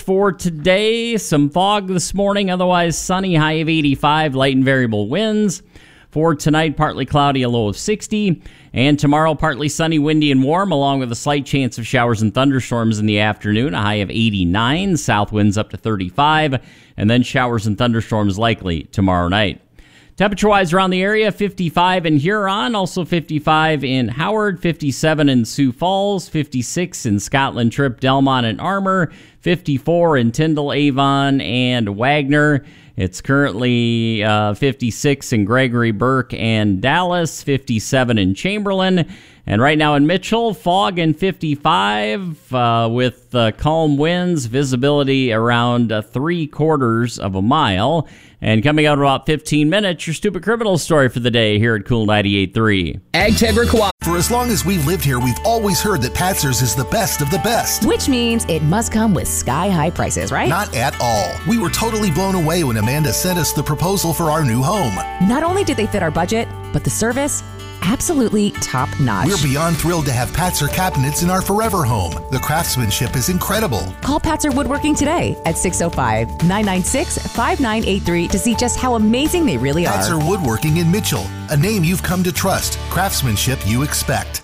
for today. Some fog this morning, otherwise sunny, high of 85, light and variable winds. For tonight, partly cloudy, a low of 60. And tomorrow, partly sunny, windy, and warm, along with a slight chance of showers and thunderstorms in the afternoon, a high of 89. South winds up to 35. And then showers and thunderstorms likely tomorrow night. Temperature-wise around the area, 55 in Huron, also 55 in Howard, 57 in Sioux Falls, 56 in Scotland Trip, Delmont, and Armour, 54 in Tyndall, Avon, and Wagner. It's currently 56 in Gregory, Burke, and Dallas, 57 in Chamberlain. And right now in Mitchell, fog and 55 with calm winds, visibility around 3/4 of a mile. And coming out in about 15 minutes, your stupid criminal story for the day here at Cool 98.3. AgTegra Co-op. For as long as we've lived here, we've always heard that Patzer's is the best of the best. Which means it must come with sky-high prices, right? Not at all. We were totally blown away when Amanda sent us the proposal for our new home. Not only did they fit our budget, but the service, absolutely top-notch. We're beyond thrilled to have Patzer cabinets in our forever home. The craftsmanship is incredible. Call Patzer Woodworking today at 605-996-5983 to see just how amazing they really are. Patzer Woodworking in Mitchell, a name you've come to trust, craftsmanship you expect.